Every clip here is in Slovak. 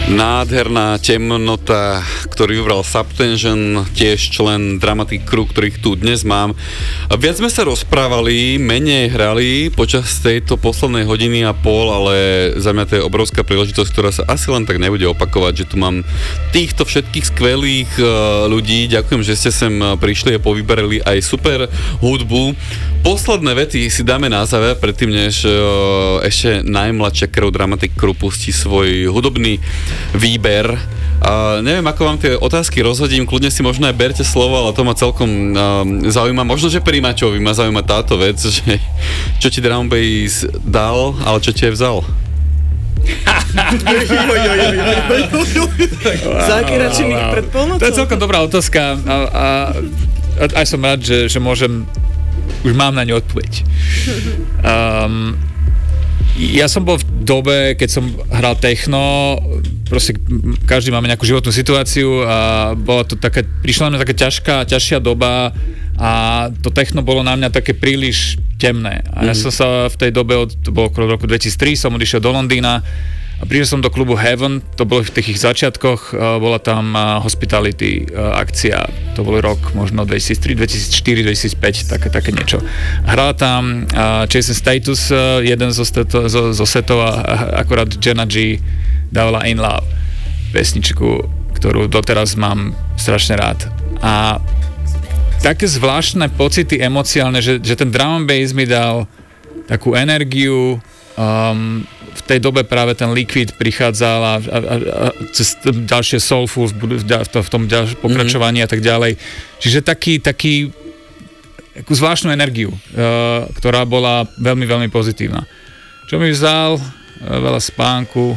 Nádherná temnota, ktorý vybral Subtension, tiež člen Dramatic Crew, ktorých tu dnes mám. Viac sme sa rozprávali, menej hrali počas tejto poslednej hodiny a pol, ale za mňa to je obrovská príležitosť, ktorá sa asi len tak nebude opakovať, že tu mám týchto všetkých skvelých ľudí. Ďakujem, že ste sem prišli a povyberali aj super hudbu. Posledné vety si dáme na záver, predtým než ešte najmladšia krv Dramatic Crew pustí svoj hudobný výber. Neviem, ako vám tie otázky rozhodím, kľudne si možno aj berte slovo, ale to ma celkom zaujíma. Možno, že pri Maťovi ma zaujíma táto vec, že čo ti Drum Bass dal, ale čo ti je vzal? Zakeračený pred polnocou. To je celkom dobrá otázka a aj som rád, že môžem, už mám na ňu odpoveď. Ja som bol v dobe, keď som hral techno, proste každý máme nejakú životnú situáciu a bola to také, prišla na taká ťažšia doba a to techno bolo na mňa také príliš temné. A ja som sa v tej dobe, to bolo okolo roku 2003, som odišiel do Londýna a prišiel som do klubu Heaven, to bolo v tých začiatkoch, bola tam Hospitality akcia, to bol rok možno 2003, 2004, 2005, také niečo. Hral tam Jason Status, jeden zo setov a akorát Jenna G dávala In Love, pesničku, ktorú doteraz mám strašne rád. A také zvláštne pocity emociálne, že ten drum and bass mi dal takú energiu, v tej dobe práve ten Liquid prichádzal a cez ďalšie Soulful v tom ďalšom pokračovaní a tak ďalej. Čiže takú zvláštnu energiu, ktorá bola veľmi, veľmi pozitívna. Čo mi vzal? Veľa spánku.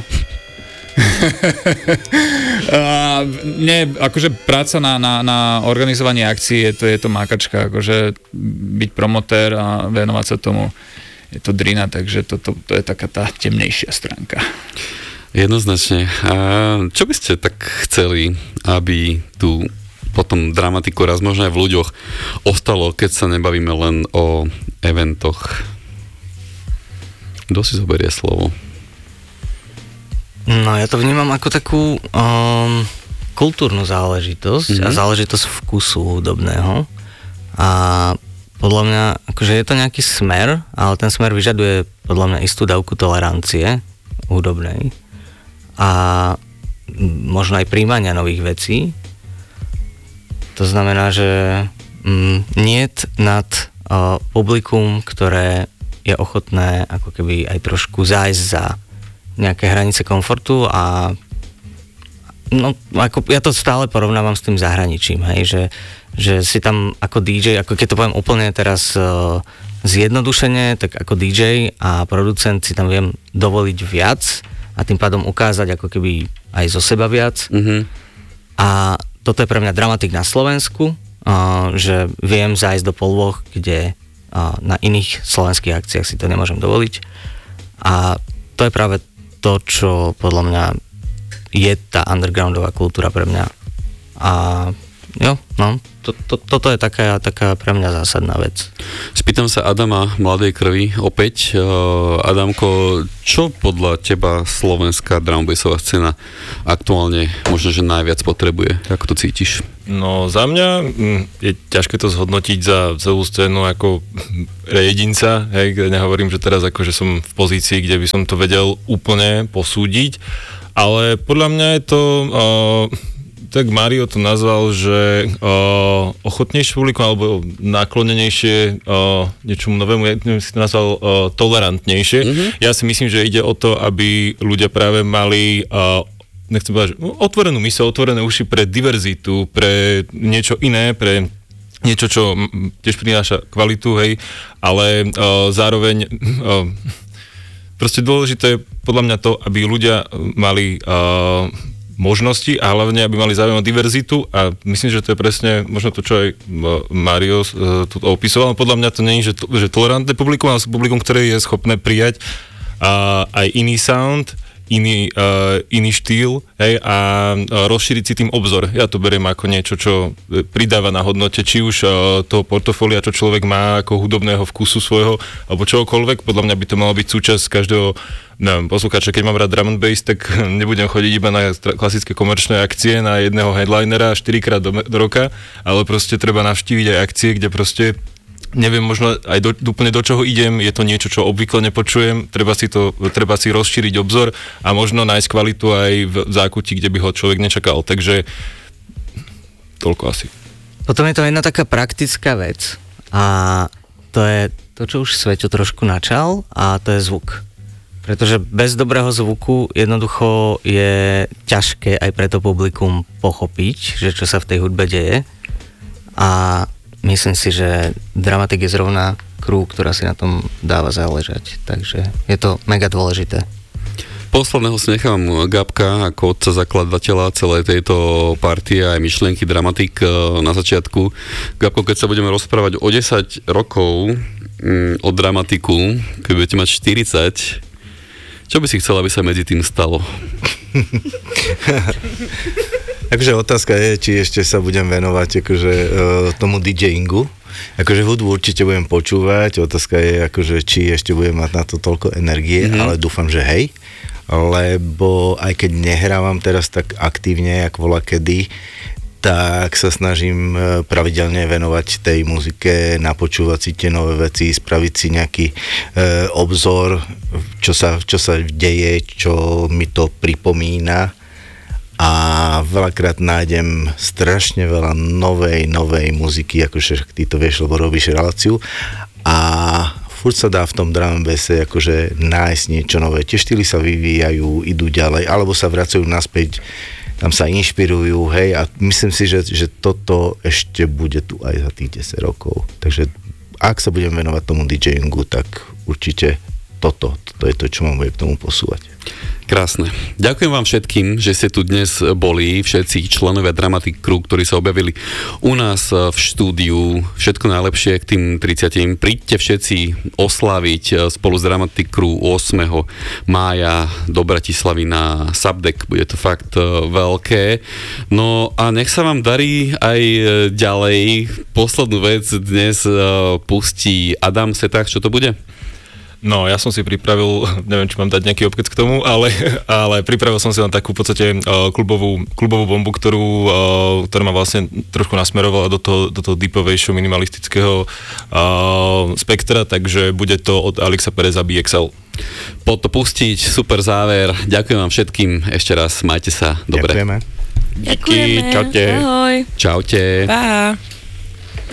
Akože práca na organizovanie akcií je to mákačka, akože byť promotér a venovať sa tomu je to drina, takže to je taká tá temnejšia stránka. Jednoznačne. A čo by ste tak chceli, aby tu potom dramatiku raz možno aj v ľuďoch ostalo, keď sa nebavíme len o eventoch? Kto si zoberie slovo? No ja to vnímam ako takú kultúrnu záležitosť a záležitosť vkusu hudobného. A podľa mňa, akože je to nejaký smer, ale ten smer vyžaduje podľa mňa istú dávku tolerancie hudobnej a možno aj príjmania nových vecí. To znamená, že niet nad publikum, ktoré je ochotné ako keby aj trošku zájsť za nejaké hranice komfortu a no, ako ja to stále porovnávam s tým zahraničím, hej, že si tam ako DJ, ako keď to poviem úplne teraz zjednodušene, tak ako DJ a producent si tam viem dovoliť viac a tým pádom ukázať ako keby aj zo seba viac. A toto je pre mňa dramatik na Slovensku, že viem zájsť do polôch, kde na iných slovenských akciách si to nemôžem dovoliť. A to je práve to, čo podľa mňa je tá undergroundová kultúra pre mňa. A jo, no, toto je taká pre mňa zásadná vec. Spýtam sa Adama Mladej krvi opäť. Adamko, čo podľa teba slovenská drumbassová scéna aktuálne možno, že najviac potrebuje? Ako to cítiš? No za mňa je ťažké to zhodnotiť za celú scénu ako jedinca, hej, kde nehovorím, že teraz akože som v pozícii, kde by som to vedel úplne posúdiť, ale podľa mňa je to tak Mario to nazval, že ochotnejšie publikum alebo naklonenejšie niečomu novému, ja neviem, si to nazval tolerantnejšie. Ja si myslím, že ide o to, aby ľudia práve mali nechcem povedať, že otvorenú myseľ, otvorené uši pre diverzitu, pre niečo iné, pre niečo, čo tiež prináša kvalitu, hej, ale zároveň proste dôležité je podľa mňa to, aby ľudia mali možnosti a hlavne, aby mali záujem o diverzitu a myslím, že to je presne možno to, čo aj Mario tu opisoval. Podľa mňa to nie je, že tolerantné publikum, ale publikum, ktoré je schopné prijať aj iný sound, iný štýl, hej, a rozšíriť si tým obzor. Ja to beriem ako niečo, čo pridáva na hodnote, či už toho portfólia, čo človek má ako hudobného vkusu svojho, alebo čokoľvek. Podľa mňa by to malo byť súčasť každého poslucháča. Keď mám rád drum and bass, tak nebudem chodiť iba na klasické komerčné akcie, na jedného headlinera 4-krát do roka, ale proste treba navštíviť aj akcie, kde proste neviem možno aj úplne do čoho idem, je to niečo, čo obvykle nepočujem, treba si rozšíriť obzor a možno nájsť kvalitu aj v zákutí, kde by ho človek nečakal, takže toľko asi. Potom je to jedna taká praktická vec a to je to, čo už Sveťo trošku načal, a to je zvuk. Pretože bez dobrého zvuku jednoducho je ťažké aj pre to publikum pochopiť, že čo sa v tej hudbe deje, a myslím si, že Dramatik je zrovna crew, ktorá si na tom dáva záležať, takže je to mega dôležité. Posledného si nechám Gabka ako otca zakladateľa celej tejto partie aj myšlienky Dramatik na začiatku. Gabko, keď sa budeme rozprávať o 10 rokov o Dramatiku, keď budete mať 40, čo by si chcel, aby sa medzi tým stalo? Takže otázka je, či ešte sa budem venovať akože tomu DJingu. Akože hudbu určite budem počúvať, otázka je, akože, či ešte budem mať na to toľko energie, ale dúfam, že hej. Lebo aj keď nehrávam teraz tak aktívne, jak volakedy, tak sa snažím pravidelne venovať tej muzike, napočúvať si tie nové veci, spraviť si nejaký obzor, čo sa deje, čo mi to pripomína. A veľakrát nájdem strašne veľa novej muziky, akože ty to vieš, lebo robíš reláciu, a furt sa dá v tom drum and basse akože nájsť niečo nové. Tie štýly sa vyvíjajú, idú ďalej, alebo sa vracajú naspäť, tam sa inšpirujú, hej, a myslím si, že toto ešte bude tu aj za tých 10 rokov. Takže ak sa budem venovať tomu DJingu, tak určite toto je to, čo mám bude k tomu posúvať. Krásne. Ďakujem vám všetkým, že ste tu dnes boli, všetci členovia Dramatik Crew, ktorí sa objavili u nás v štúdiu. Všetko najlepšie k tým 30. Príďte všetci osláviť spolu s Dramatik Crew 8. mája do Bratislavy na Subdeck. Bude to fakt veľké. No a nech sa vám darí aj ďalej. Poslednú vec dnes pustí Adam Setach. Čo to bude? No, ja som si pripravil, neviem, či mám dať nejaký obkec k tomu, ale pripravil som si len takú v podstate klubovú bombu, ktorá ma vlastne trošku nasmerovala do toho deepovejšieho minimalistického spektra, takže bude to od Alexa Pereza BXL. Poď to pustiť, super záver. Ďakujem vám všetkým ešte raz, majte sa dobre. Ďakujeme. Ďakujeme. Čaute. Ahoj. Čaute. Pa.